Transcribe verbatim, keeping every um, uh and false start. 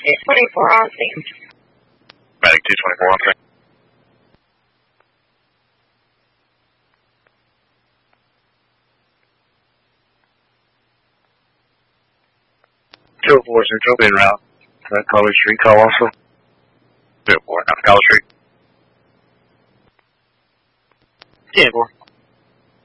two twenty-four on scene. Medic two twenty-four on scene. two oh four Central, en route. That College Street call also. two oh four, not College Street. ten four.